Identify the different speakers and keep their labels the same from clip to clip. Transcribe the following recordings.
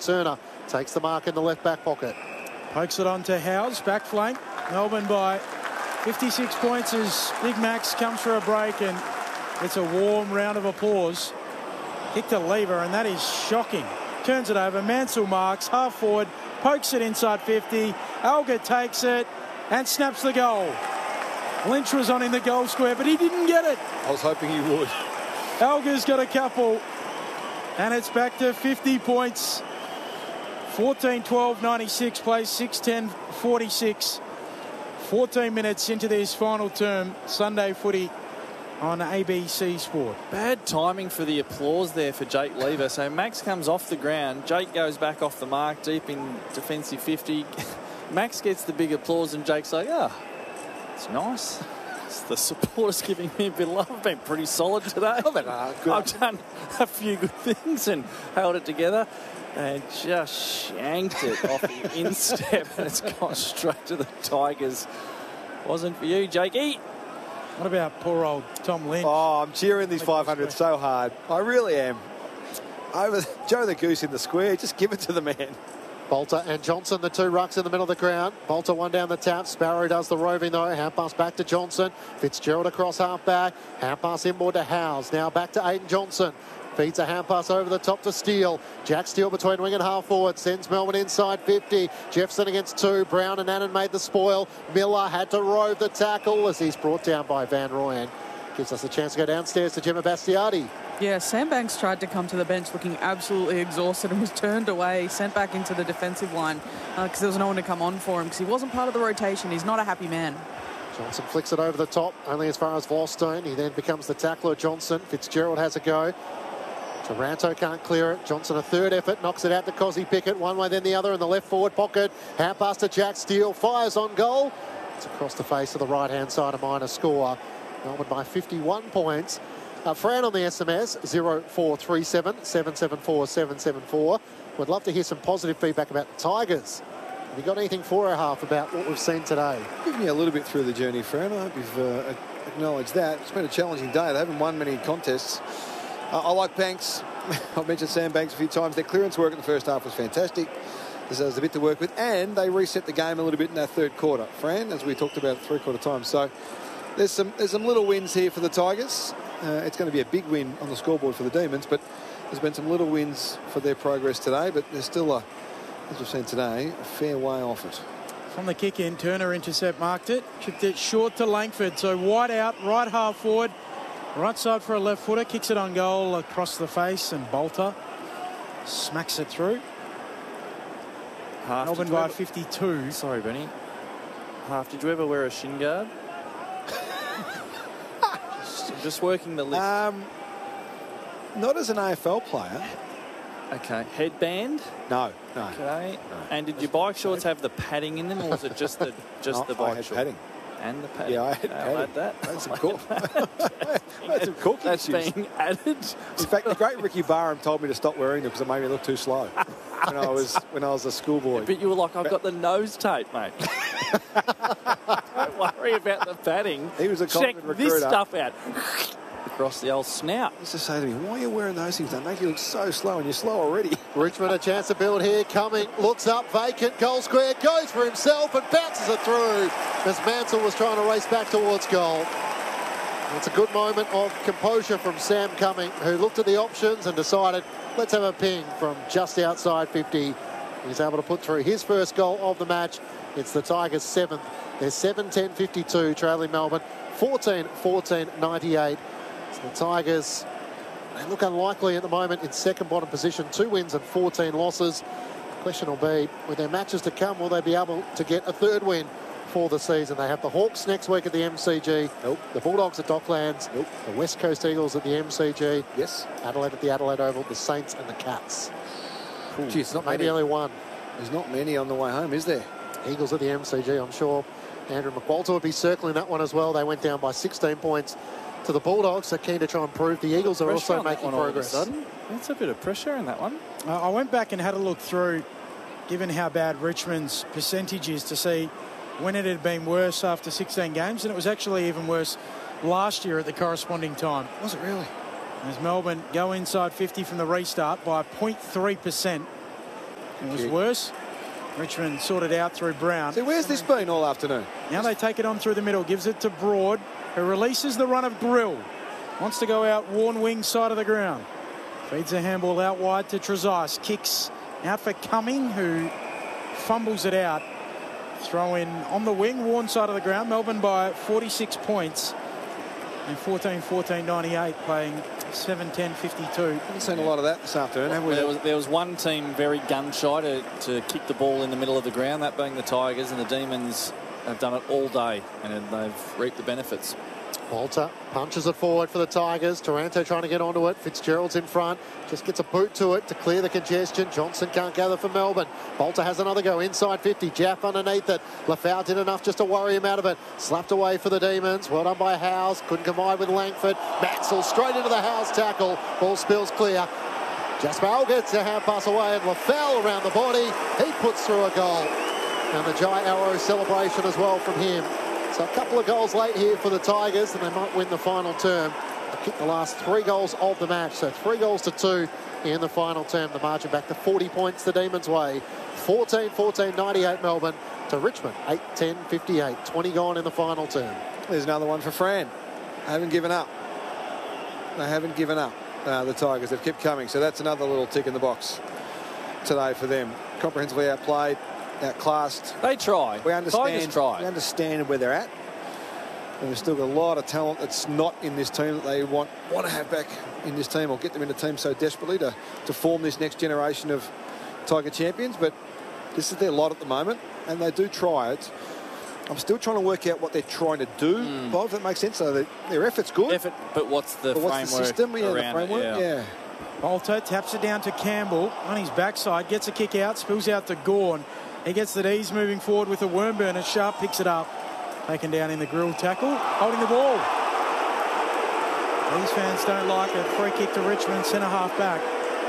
Speaker 1: Turner takes the mark in the left back pocket.
Speaker 2: Pokes it on to Howes, back flank. Melbourne by 56 points as Big Max comes for a break, and it's a warm round of applause. Kick to lever, and that is shocking. Turns it over. Mansell marks, half forward, pokes it inside 50. Alga takes it and snaps the goal. Lynch was on in the goal square, but he didn't get it.
Speaker 3: I was hoping he would.
Speaker 2: Alga's got a couple, and it's back to 50 points. 14-12-96 plays 6-10-46. 14 minutes into this final term. Sunday footy on ABC Sport.
Speaker 4: Bad timing for the applause there for Jake Lever. So Max comes off the ground. Jake goes back off the mark, deep in defensive 50. Max gets the big applause, and Jake's like, it's nice. It's the supporters giving me a bit of love. I've been pretty solid today. I've done a few good things and held it together. And just shanked it off the instep, and it's gone straight to the Tigers. Wasn't for you, Jakey.
Speaker 2: What about poor old Tom Lynch?
Speaker 3: Oh, I'm cheering these 500 so hard. I really am. Over Joe the Goose in the square. Just give it to the man.
Speaker 1: Bolter and Johnson, the two rucks in the middle of the ground. Bolter one down the tap. Sparrow does the roving though. Hand pass back to Johnson. Fitzgerald across half back. Hand pass inboard to Howes. Now back to Aiden Johnson. Feeds a hand pass over the top to Steele. Jack Steele between wing and half forward. Sends Melbourne inside 50. Jefferson against two. Brown and Annan made the spoil. Miller had to rove the tackle as he's brought down by Van Rooyen. Gives us a chance to go downstairs to Gemma Bastiati.
Speaker 5: Yeah, Sam Banks tried to come to the bench looking absolutely exhausted and was turned away, sent back into the defensive line because there was no one to come on for him because he wasn't part of the rotation. He's not a happy man.
Speaker 1: Johnson flicks it over the top, only as far as Volstone. He then becomes the tackler, Johnson. Fitzgerald has a go. Taranto can't clear it. Johnson a third effort, knocks it out to Cozzy Pickett. One way then the other in the left forward pocket. Hand pass to Jack Steele, fires on goal. It's across the face of the right-hand side, a minor score. Melbourne by 51 points. Fran on the SMS, 0437 774 774. We'd love to hear some positive feedback about the Tigers. Have you got anything for our half about what we've seen today?
Speaker 3: Give me a little bit through the journey, Fran. I hope you've acknowledged that. It's been a challenging day. They haven't won many contests. I like Banks. I've mentioned Sam Banks a few times. Their clearance work in the first half was fantastic. There's a bit to work with. And they reset the game a little bit in that third quarter, Fran, as we talked about at three-quarter time. So there's some little wins here for the Tigers. It's going to be a big win on the scoreboard for the Demons, but there's been some little wins for their progress today. But there's still, as we've seen today, a fair way off it.
Speaker 2: From the kick-in, Turner intercept marked it. Chipped it short to Langford. So wide out, right half forward. Right side for a left footer, kicks it on goal across the face, and Bolter smacks it through. Melbourne by 52.
Speaker 4: Sorry, Benny. Did you ever wear a shin guard? just working the list.
Speaker 3: Not as an AFL player.
Speaker 4: Okay. Headband?
Speaker 3: No.
Speaker 4: Okay. No. And did your bike shorts have the padding in them, or was it just the bike shorts?
Speaker 3: Padding.
Speaker 4: And the padding.
Speaker 3: Yeah, I had padding.
Speaker 4: Like that.
Speaker 3: That's some cool. That's some corky
Speaker 4: That's
Speaker 3: issues.
Speaker 4: being added.
Speaker 3: In fact, the great Ricky Barham told me to stop wearing them because it made me look too slow when I was a schoolboy.
Speaker 4: But you were like, I've got the nose tape, mate. Don't worry about the padding.
Speaker 3: He was a
Speaker 4: Check
Speaker 3: recruiter.
Speaker 4: this stuff out. Across the old snout.
Speaker 3: He used to say to me, why are you wearing those things? They make you look so slow, and you're slow already.
Speaker 1: Richmond a chance to build here, coming, looks up, vacant, goal square, goes for himself and bounces it through as Mansell was trying to race back towards goal. It's a good moment of composure from Sam Cumming, who looked at the options and decided, let's have a ping from just outside 50. He's able to put through his first goal of the match. It's the Tigers' 7th. They're 7-10-52, trailing Melbourne 14-14-98. So the Tigers, they look unlikely at the moment in second bottom position, 2 wins and 14 losses. The question will be, with their matches to come, will they be able to get a third win for the season? They have the Hawks next week at the MCG.
Speaker 3: Nope.
Speaker 1: The Bulldogs at Docklands.
Speaker 3: Nope.
Speaker 1: The West Coast Eagles at the MCG.
Speaker 3: Yes.
Speaker 1: Adelaide at the Adelaide Oval. The Saints and the Cats.
Speaker 3: Gee, it's not
Speaker 1: Maybe
Speaker 3: many.
Speaker 1: only one.
Speaker 3: There's not many on the way home, is there?
Speaker 1: Eagles at the MCG, I'm sure Andrew McWalter would be circling that one as well. They went down by 16 points to the Bulldogs. They're keen to try and prove the Eagles are also making progress.
Speaker 4: That's a bit of pressure in that one.
Speaker 2: I went back and had a look through, given how bad Richmond's percentage is, to see when it had been worse after 16 games, and it was actually even worse last year at the corresponding time.
Speaker 3: Was it really?
Speaker 2: As Melbourne go inside 50 from the restart by 0.3%. It was worse. Richmond sorted out through Brown.
Speaker 3: See, where's this been all afternoon?
Speaker 2: Now they take it on through the middle. Gives it to Broad, who releases the run of Grill. Wants to go out worn wing side of the ground. Feeds the handball out wide to Trezise. Kicks out for Cumming, who fumbles it out. Throw in on the wing, worn side of the ground. Melbourne by 46 points. And 14-14-98, playing 7-10-52.
Speaker 3: Haven't seen a lot of that this afternoon, have we?
Speaker 4: There was one team very gun-shy to kick the ball in the middle of the ground, that being the Tigers, and the Demons have done it all day, and they've reaped the benefits.
Speaker 1: Bolter punches it forward for the Tigers. Taranto trying to get onto it. Fitzgerald's in front. Just gets a boot to it to clear the congestion. Johnson can't gather for Melbourne. Bolter has another go inside 50. Jaff underneath it. Lafau did enough just to worry him out of it. Slapped away for the Demons. Well done by Howes. Couldn't combine with Langford. Maxwell straight into the Howes tackle. Ball spills clear. Jasper gets a hand pass away and Lafau around the body. He puts through a goal. And the Jai Arrow celebration as well from him. So a couple of goals late here for the Tigers, and they might win the final term. They kicked the last 3 goals of the match, so 3-2 in the final term. The margin back to 40 points the Demons' way. 14-14-98 Melbourne to Richmond. 8-10-58. 20 gone in the final term.
Speaker 3: There's another one for Fran. They haven't given up. They haven't given up, the Tigers. They've kept coming, so that's another little tick in the box today for them. Comprehensively outplayed. Outclassed.
Speaker 4: They try.
Speaker 3: We understand.
Speaker 4: Tigers try.
Speaker 3: We understand where they're at, and they've still got a lot of talent that's not in this team that they want to have back in this team, or get them in the team so desperately to form this next generation of Tiger champions. But this is their lot at the moment, and they do try it. I'm still trying to work out what they're trying to do, Bob, if that makes sense. So their effort's good.
Speaker 4: Effort, but what's the framework
Speaker 3: system? Yeah,
Speaker 4: around
Speaker 3: the framework.
Speaker 4: it? Yeah.
Speaker 2: Bolter taps it down to Campbell on his backside, gets a kick out, spills out to Gawn. He gets the knees moving forward with a worm burner. Sharp picks it up. Taken down in the Grill tackle. Holding the ball. These fans don't like it. Free kick to Richmond, centre half back.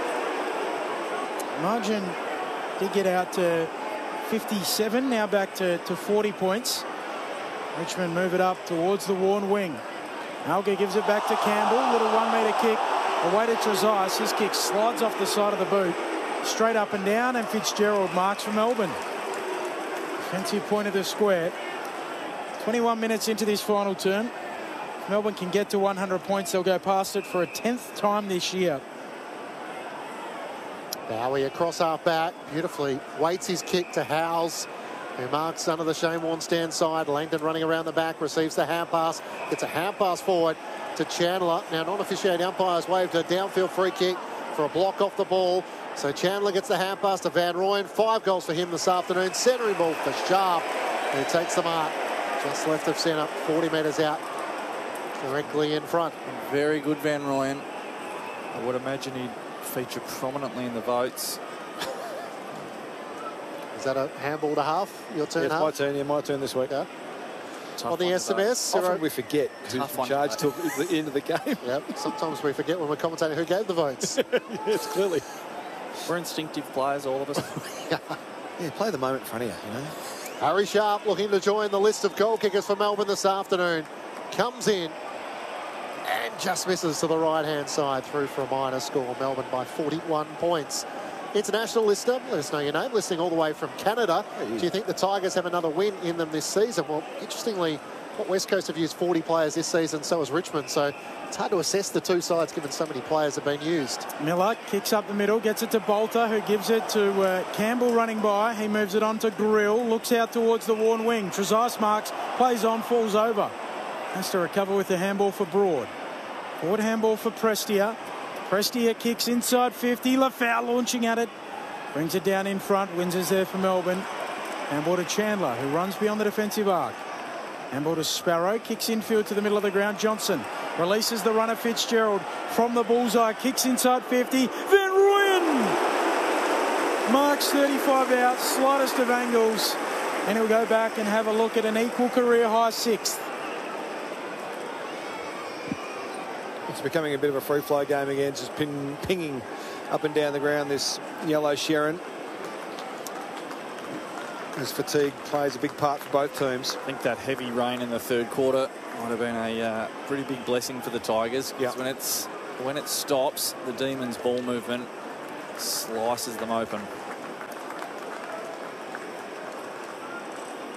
Speaker 2: Margin did get out to 57, now back to 40 points. Richmond move it up towards the worn wing. Alga gives it back to Campbell. Little 1 metre kick. Away to Trezise. His kick slides off the side of the boot. Straight up and down, and Fitzgerald marks for Melbourne. Defensive point of the square. 21 minutes into this final term. If Melbourne can get to 100 points, they'll go past it for a 10th time this year.
Speaker 1: Bowie across half back, beautifully waits his kick to Howes, who marks under the Shane Warne stand side. Langdon running around the back, receives the hand pass, gets a hand pass forward to Chandler. Now non-officiating umpires waved a downfield free kick for a block off the ball. So Chandler gets the hand pass to Van Rooyen. 5 goals for him this afternoon. Centering ball for Sharp, who takes the mark just left of centre, 40 metres out, directly in front.
Speaker 4: Very good, Van Rooyen. I would imagine he'd feature prominently in the votes.
Speaker 1: Is that a handball to half? Your turn,
Speaker 3: It's
Speaker 1: half?
Speaker 3: my turn. Yeah, my turn this week.
Speaker 1: Yeah.
Speaker 4: Tough
Speaker 1: On the
Speaker 4: one to vote.
Speaker 1: SMS,
Speaker 3: Often we forget who's in
Speaker 4: Tough one.
Speaker 3: charge till the end of the game.
Speaker 1: Yep. Sometimes we forget when we're commentating who gave the votes.
Speaker 3: Yes, clearly.
Speaker 4: We're instinctive players, all of us.
Speaker 3: Yeah, play the moment in front of you, you know.
Speaker 1: Harry Sharp looking to join the list of goal kickers for Melbourne this afternoon. Comes in and just misses to the right-hand side, through for a minor score. Melbourne by 41 points. International listener, let us know your name. Listening all the way from Canada. Do you think the Tigers have another win in them this season? Well, interestingly, what West Coast have used 40 players this season, so has Richmond. So it's hard to assess the two sides given so many players have been used.
Speaker 2: Miller kicks up the middle, gets it to Bolter, who gives it to Campbell running by. He moves it on to Grill, looks out towards the worn wing. Trezise marks, plays on, falls over. Has to recover with the handball for Broad. Forward handball for Prestia. Prestia kicks inside 50. Lafau launching at it. Brings it down in front. Wins is there for Melbourne. Handball to Chandler, who runs beyond the defensive arc. Handball to Sparrow. Kicks infield to the middle of the ground. Johnson releases the runner Fitzgerald from the bullseye. Kicks inside 50. Van Rooyen marks 35 out. Slightest of angles. And he'll go back and have a look at an equal career high 6th.
Speaker 3: It's becoming a bit of a free flow game again, just pinging up and down the ground, this yellow Sharon. As fatigue plays a big part for both teams.
Speaker 4: I think that heavy rain in the third quarter might have been a pretty big blessing for the Tigers. Because when it stops, the Demons' ball movement slices them open.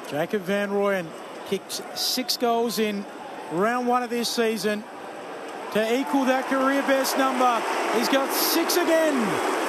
Speaker 2: Jacob Van Rooyen kicked 6 goals in round 1 of this season to equal that career best number. He's got 6 again.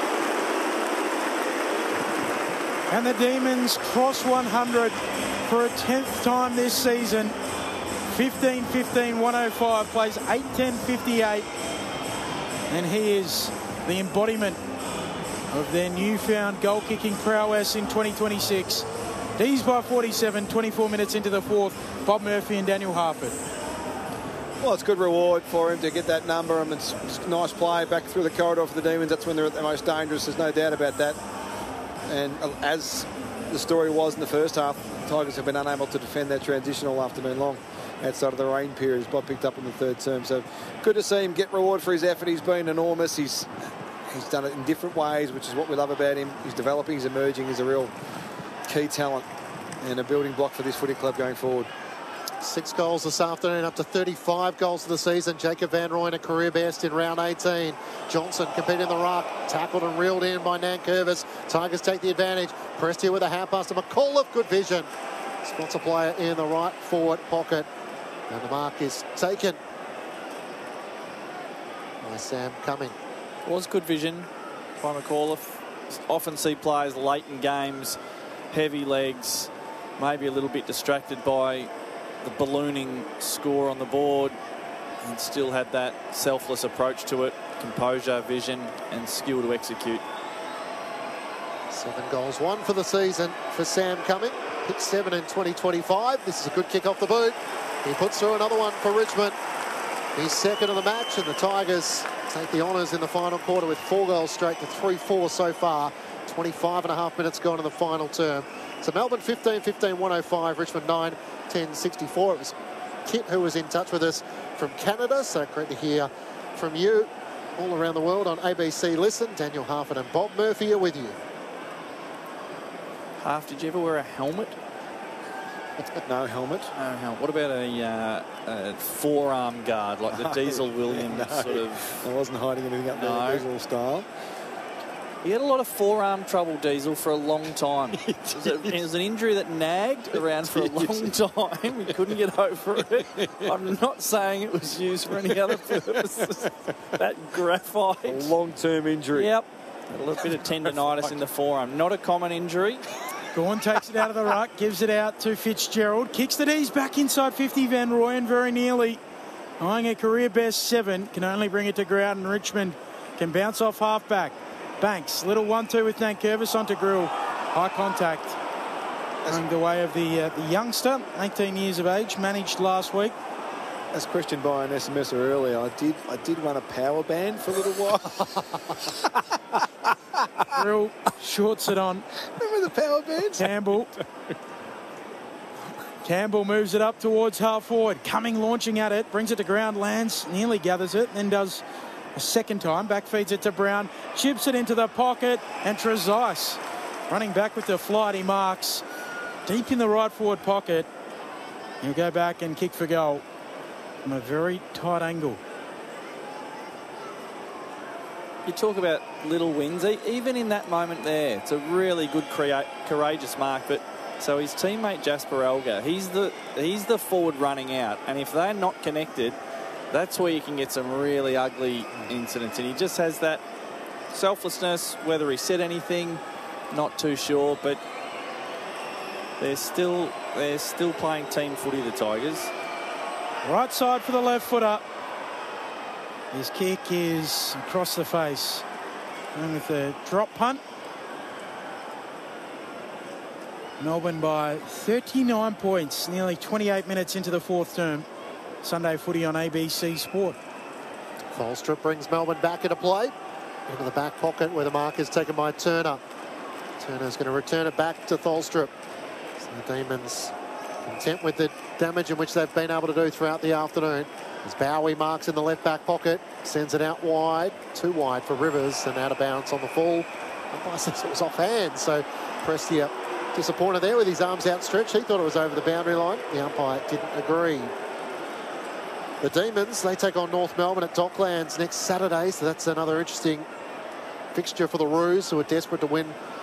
Speaker 2: And the Demons cross 100 for a 10th time this season. 15-15-105 plays 8-10-58. And he is the embodiment of their newfound goal-kicking prowess in 2026. D's by 47, 24 minutes into the 4th. Bob Murphy and Daniel Harford.
Speaker 3: Well, it's good reward for him to get that number, and it's a nice play back through the corridor for the Demons. That's when they're at their most dangerous. There's no doubt about that. And as the story was in the first half, the Tigers have been unable to defend their transitional afternoon long outside of the rain periods. Bob picked up in the 3rd term. So good to see him get reward for his effort. He's been enormous. He's done it in different ways, which is what we love about him. He's developing, he's emerging, he's a real key talent and a building block for this footy club going forward.
Speaker 1: 6 goals this afternoon, up to 35 goals for the season. Jacob Van Rooyen, a career best in round 18. Johnson competing in the ruck, tackled and reeled in by Nankervis. Tigers take the advantage. Pressed here with a half pass to McAuliffe. Good vision. Spots a player in the right forward pocket. And the mark is taken by Sam Cumming.
Speaker 4: It was good vision by McAuliffe. Often see players late in games, heavy legs, maybe a little bit distracted by the ballooning score on the board, and still had that selfless approach to it, composure, vision and skill to execute.
Speaker 1: 7 goals, 1 for the season for Sam Cumming. Picked 7 in 2025. This is a good kick off the boot. He puts through another one for Richmond. He's second of the match, and the Tigers take the honours in the final quarter with 4 goals straight to 3-4 so far. 25.5 minutes gone in the final term. So Melbourne 15-15-105, Richmond 9-10-64. It was Kit who was in touch with us from Canada, so great to hear from you all around the world on ABC Listen. Daniel Harford and Bob Murphy are with you.
Speaker 4: Half, did you ever wear a helmet?
Speaker 3: No helmet.
Speaker 4: No helmet. What about a forearm guard, like the Diesel Williams sort of?
Speaker 3: I wasn't hiding anything up there, Diesel style.
Speaker 4: He had a lot of forearm trouble, Diesel, for a long time. It was an injury that nagged around for a long time. He couldn't get over it. I'm not saying it was used for any other purposes. That graphite.
Speaker 3: A long-term injury.
Speaker 4: Yep. A little bit of tendonitis in the forearm. Not a common injury.
Speaker 2: Gawn takes it out of the ruck, gives it out to Fitzgerald. Kicks the D's back inside 50. Van Rooyen very nearly eyeing a career best 7. Can only bring it to ground, and Richmond can bounce off halfback. Banks, little 1-2 with Nankervis onto Grill. High contact. Going the way of the youngster, 18 years of age, managed last week.
Speaker 3: As questioned by an SMSer earlier, I did run a power band for a little while.
Speaker 2: Grill shorts it on.
Speaker 3: Remember the power bands?
Speaker 2: Campbell moves it up towards half forward. Cumming launching at it, brings it to ground, lands, nearly gathers it, then does a second time. Back feeds it to Brown, chips it into the pocket, and Trezise running back with the flight. He marks deep in the right forward pocket. He'll go back and kick for goal from a very tight angle.
Speaker 4: You talk about little wins. Even in that moment there, it's a really good, courageous mark. But so his teammate Jasper Elgar, he's the forward running out, and if they're not connected, that's where you can get some really ugly incidents. And he just has that selflessness. Whether he said anything, not too sure, but they're still playing team footy, the Tigers.
Speaker 2: Right side for the left footer. His kick is across the face. And with a drop punt. Melbourne by 39 points, nearly 28 minutes into the 4th term. Sunday footy on ABC Sport.
Speaker 1: Tholstrup brings Melbourne back into play. Into the back pocket where the mark is taken by Turner. Turner's going to return it back to Tholstrup. So the Demons content with the damage in which they've been able to do throughout the afternoon. As Bowie marks in the left back pocket, sends it out wide, too wide for Rivers, and out of bounds on the full. Umpire says it was off hand, so Prestia disappointed there with his arms outstretched. He thought it was over the boundary line. The umpire didn't agree. The Demons, they take on North Melbourne at Docklands next Saturday, so that's another interesting fixture for the Roos, who are desperate to win